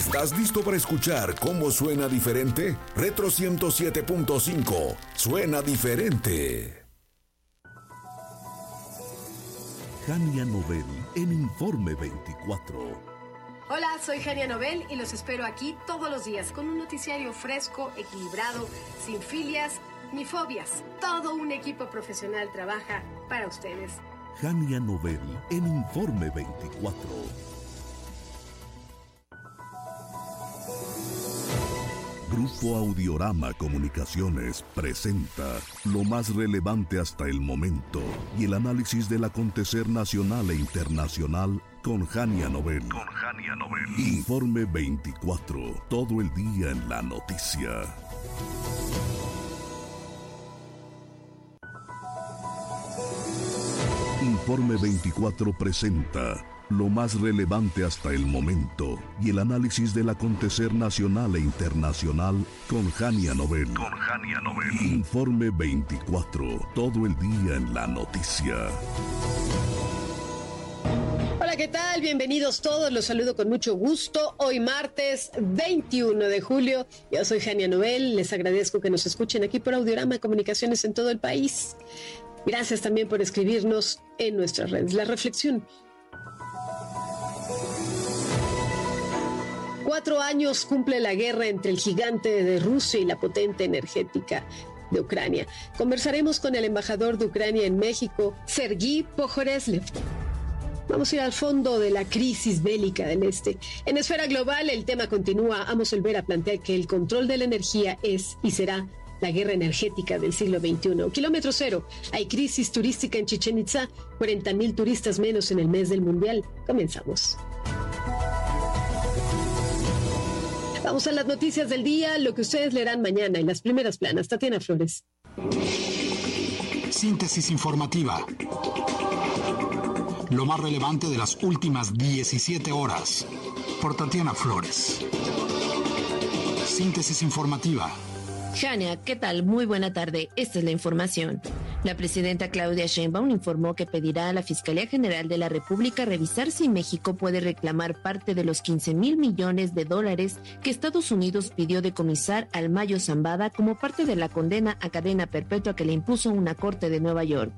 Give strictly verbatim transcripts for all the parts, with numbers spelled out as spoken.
¿Estás listo para escuchar cómo suena diferente? Retro ciento siete punto cinco. Suena diferente. Jania Nobel en Informe veinticuatro. Hola, soy Jania Nobel y los espero aquí todos los días con un noticiario fresco, equilibrado, sin filias ni fobias. Todo un equipo profesional trabaja para ustedes. Jania Nobel en Informe veinticuatro. Grupo Audiorama Comunicaciones presenta lo más relevante hasta el momento y el análisis del acontecer nacional e internacional con Jania Nobel. Con Jania Nobel. Informe veinticuatro. Todo el día en la noticia. Informe veinticuatro presenta lo más relevante hasta el momento y el análisis del acontecer nacional e internacional con Jania Nobel. Con Jania Nobel. Informe veinticuatro. Todo el día en la noticia. Hola, ¿qué tal? Bienvenidos todos, los saludo con mucho gusto. Hoy martes veintiuno de julio, yo soy Jania Nobel, les agradezco que nos escuchen aquí por Audiorama Comunicaciones en todo el país. Gracias también por escribirnos en nuestras redes. La reflexión. Cuatro años cumple la guerra entre el gigante de Rusia y la potente energética de Ucrania. Conversaremos con el embajador de Ucrania en México, Sergiy Pohoreslev. Vamos a ir al fondo de la crisis bélica del este. En esfera global, el tema continúa. Amos Olvera plantea que el control de la energía es y será la guerra energética del siglo veintiuno. Kilómetro cero. Hay crisis turística en Chichén Itzá. cuarenta mil turistas menos en el mes del Mundial. Comenzamos. Vamos a las noticias del día, lo que ustedes leerán mañana en las primeras planas. Tatiana Flores. Síntesis informativa. Lo más relevante de las últimas diecisiete horas. Por Tatiana Flores. Síntesis informativa. Jania, ¿qué tal? Muy buena tarde. Esta es la información. La presidenta Claudia Sheinbaum informó que pedirá a la Fiscalía General de la República revisar si México puede reclamar parte de los quince mil millones de dólares que Estados Unidos pidió decomisar al Mayo Zambada como parte de la condena a cadena perpetua que le impuso una corte de Nueva York.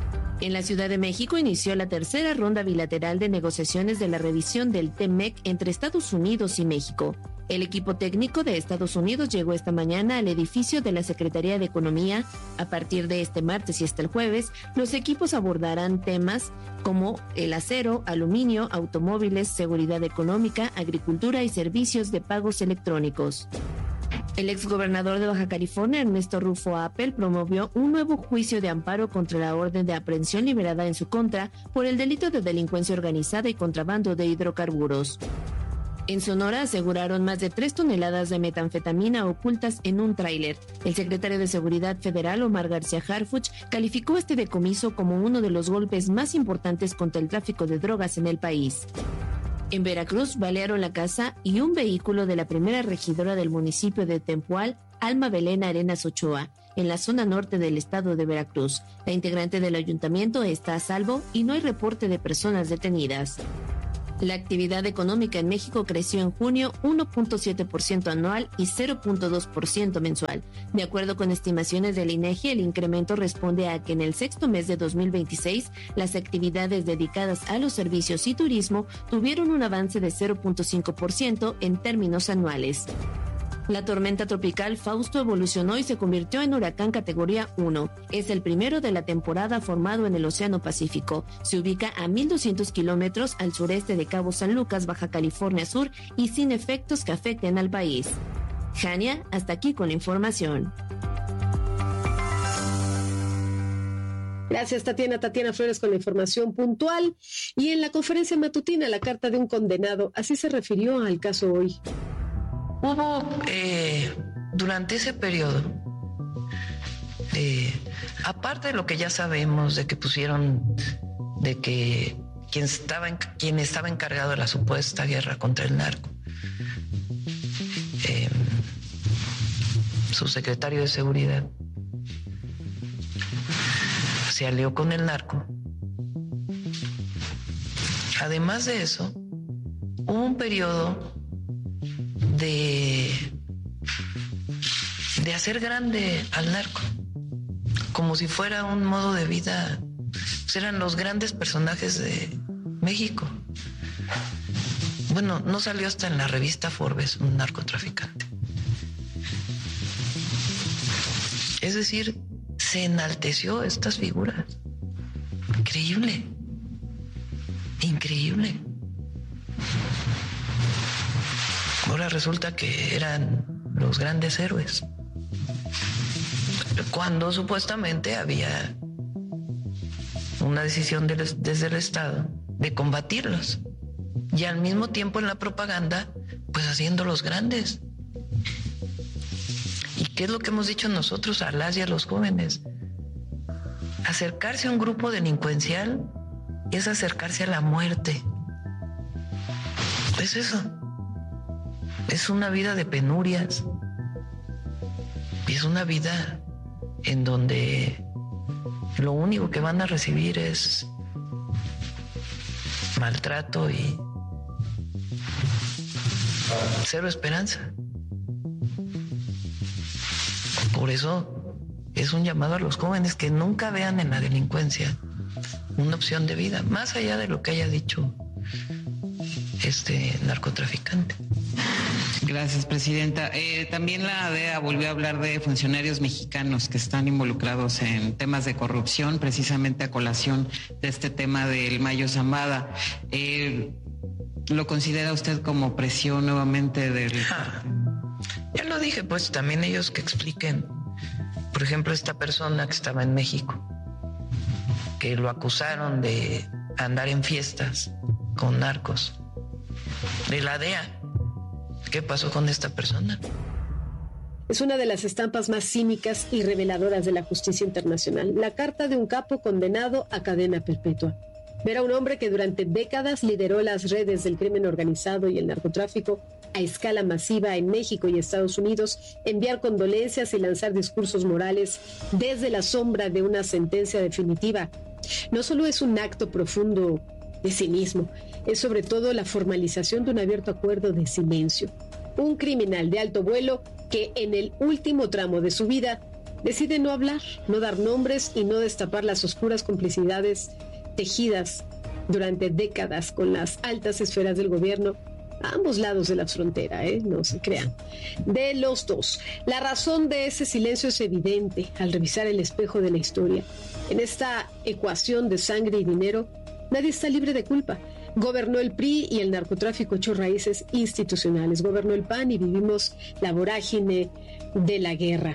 En la Ciudad de México inició la tercera ronda bilateral de negociaciones de la revisión del T M E C entre Estados Unidos y México. El equipo técnico de Estados Unidos llegó esta mañana al edificio de la Secretaría de Economía. A partir de este martes y hasta el jueves, los equipos abordarán temas como el acero, aluminio, automóviles, seguridad económica, agricultura y servicios de pagos electrónicos. El exgobernador de Baja California, Ernesto Rufo Appel, promovió un nuevo juicio de amparo contra la orden de aprehensión liberada en su contra por el delito de delincuencia organizada y contrabando de hidrocarburos. En Sonora aseguraron más de tres toneladas de metanfetamina ocultas en un tráiler. El secretario de Seguridad Federal, Omar García Harfuch, calificó este decomiso como uno de los golpes más importantes contra el tráfico de drogas en el país. En Veracruz balearon la casa y un vehículo de la primera regidora del municipio de Tempual, Alma Belén Arenas Ochoa, en la zona norte del estado de Veracruz. La integrante del ayuntamiento está a salvo y no hay reporte de personas detenidas. La actividad económica en México creció en junio uno punto siete por ciento anual y cero punto dos por ciento mensual. De acuerdo con estimaciones del INEGI, el incremento responde a que en el sexto mes de dos mil veintiséis, las actividades dedicadas a los servicios y turismo tuvieron un avance de cero punto cinco por ciento en términos anuales. La tormenta tropical Fausto evolucionó y se convirtió en huracán categoría uno. Es el primero de la temporada formado en el Océano Pacífico. Se ubica a mil doscientos kilómetros al sureste de Cabo San Lucas, Baja California Sur, y sin efectos que afecten al país. Jania, hasta aquí con la información. Gracias, Tatiana. Tatiana Flores con la información puntual. Y en la conferencia matutina, la carta de un condenado, así se refirió al caso hoy. Hubo, eh, durante ese periodo, eh, aparte de lo que ya sabemos, de que pusieron, de que quien estaba, en, quien estaba encargado de la supuesta guerra contra el narco, eh, su secretario de seguridad, se alió con el narco. Además de eso, hubo un periodo de, de hacer grande al narco, como si fuera un modo de vida. Pues eran los grandes personajes de México. Bueno, no salió hasta en la revista Forbes un narcotraficante. Es decir, se enalteció estas figuras. Increíble. Increíble. Ahora resulta que eran los grandes héroes, cuando supuestamente había una decisión de, desde el Estado de combatirlos, y al mismo tiempo en la propaganda, pues haciéndolos grandes. ¿Y qué es lo que hemos dicho nosotros a las y a los jóvenes? Acercarse a un grupo delincuencial es acercarse a la muerte. Es eso. Es una vida de penurias. Y es una vida en donde lo único que van a recibir es maltrato y cero esperanza. Por eso es un llamado a los jóvenes que nunca vean en la delincuencia una opción de vida, más allá de lo que haya dicho este narcotraficante. Gracias, Presidenta. Eh, también la D E A volvió a hablar de funcionarios mexicanos que están involucrados en temas de corrupción, precisamente a colación de este tema del Mayo Zambada. Eh, ¿Lo considera usted como presión nuevamente del...? Ah, ya lo dije, pues también ellos que expliquen. Por ejemplo, esta persona que estaba en México, que lo acusaron de andar en fiestas con narcos, de la D E A. ¿Qué pasó con esta persona? Es una de las estampas más cínicas y reveladoras de la justicia internacional. La carta de un capo condenado a cadena perpetua. Ver a un hombre que durante décadas lideró las redes del crimen organizado y el narcotráfico a escala masiva en México y Estados Unidos, enviar condolencias y lanzar discursos morales desde la sombra de una sentencia definitiva. No solo es un acto profundo de cinismo, es sobre todo la formalización de un abierto acuerdo de silencio. Un criminal de alto vuelo que en el último tramo de su vida decide no hablar, no dar nombres y no destapar las oscuras complicidades tejidas durante décadas con las altas esferas del gobierno a ambos lados de la frontera, ¿eh? No se crean. De los dos. La razón de ese silencio es evidente al revisar el espejo de la historia. En esta ecuación de sangre y dinero, nadie está libre de culpa. Gobernó el P R I y el narcotráfico echó raíces institucionales. Gobernó el P A N y vivimos la vorágine de la guerra.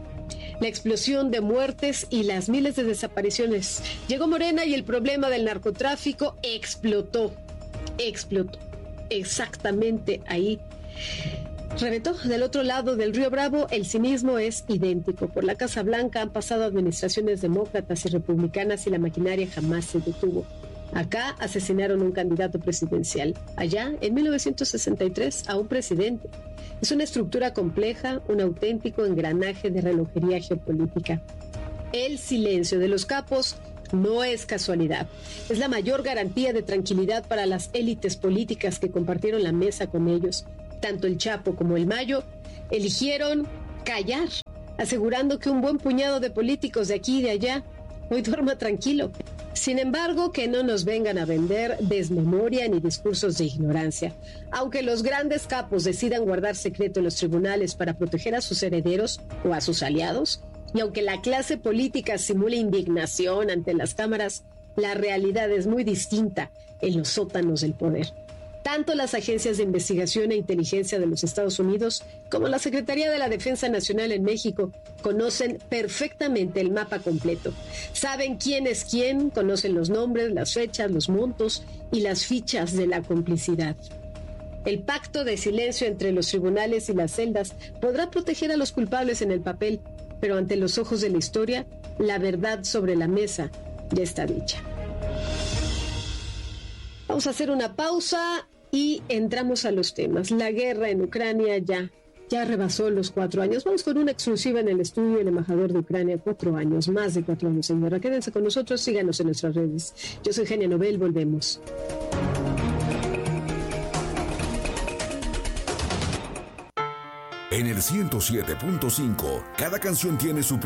La explosión de muertes y las miles de desapariciones. Llegó Morena y el problema del narcotráfico explotó. Explotó. Exactamente ahí. Reventó. Del otro lado del Río Bravo, el cinismo es idéntico. Por la Casa Blanca han pasado administraciones demócratas y republicanas y la maquinaria jamás se detuvo. Acá asesinaron a un candidato presidencial. Allá, en mil novecientos sesenta y tres, a un presidente. Es una estructura compleja, un auténtico engranaje de relojería geopolítica. El silencio de los capos no es casualidad. Es la mayor garantía de tranquilidad para las élites políticas que compartieron la mesa con ellos. Tanto el Chapo como el Mayo eligieron callar, asegurando que un buen puñado de políticos de aquí y de allá hoy duerma tranquilo. Sin embargo, que no nos vengan a vender desmemoria ni discursos de ignorancia. Aunque los grandes capos decidan guardar secreto en los tribunales para proteger a sus herederos o a sus aliados, y aunque la clase política simule indignación ante las cámaras, la realidad es muy distinta en los sótanos del poder. Tanto las agencias de investigación e inteligencia de los Estados Unidos como la Secretaría de la Defensa Nacional en México conocen perfectamente el mapa completo. Saben quién es quién, conocen los nombres, las fechas, los montos y las fichas de la complicidad. El pacto de silencio entre los tribunales y las celdas podrá proteger a los culpables en el papel, pero ante los ojos de la historia, la verdad sobre la mesa ya está dicha. Vamos a hacer una pausa y entramos a los temas. La guerra en Ucrania ya, ya rebasó los cuatro años. Vamos con una exclusiva en el estudio del embajador de Ucrania. Cuatro años, más de cuatro años en guerra. Quédense con nosotros, síganos en nuestras redes. Yo soy Genia Nobel, volvemos. En el ciento siete punto cinco, cada canción tiene su propio